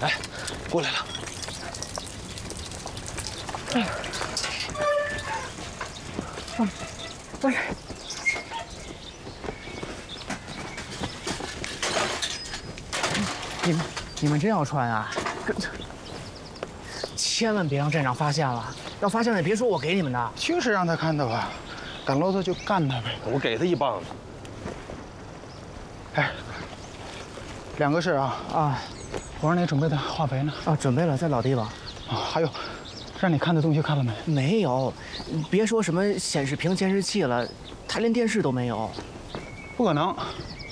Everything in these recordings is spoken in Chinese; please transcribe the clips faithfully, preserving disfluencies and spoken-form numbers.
哎，过来了。 哎，嗯，不是。你们你们真要穿啊？千万别让站长发现了，要发现了别说我给你们的。 就是让他看到吧，敢啰嗦就干他呗。 我给他一棒子。 哎，两个事啊啊，我让你准备的化肥呢？ 啊，准备了，在老地方。 啊，还有，让你看的东西看了没？ 没有，别说什么显示屏、监视器了，他连电视都没有。 不可能，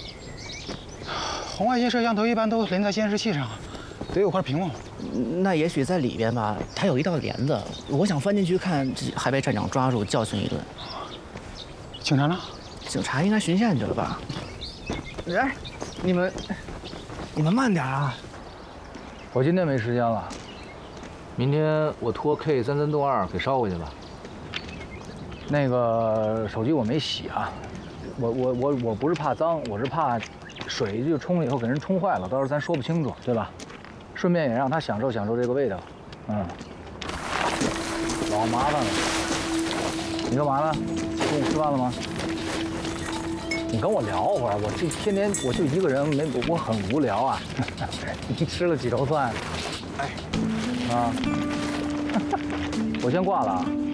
红外线摄像头一般都连在监视器上，得有块屏幕。 那也许在里边吧，它有一道帘子，我想翻进去看，还被站长抓住教训一顿。 警察呢？ 警察应该巡线去了吧？哎，你们，你们慢点啊！ 我今天没时间了，明天我拖 K 三三栋二给捎回去了。那个手机我没洗啊，我我我我不是怕脏，我是怕水就冲了以后给人冲坏了，到时候咱说不清楚，对吧？顺便也让他享受享受这个味道，嗯。老麻烦了，你干嘛呢？中午吃饭了吗？你跟我聊会儿，我这天天我就一个人，没我很无聊啊。你吃了几头蒜？哎，啊，我先挂了啊。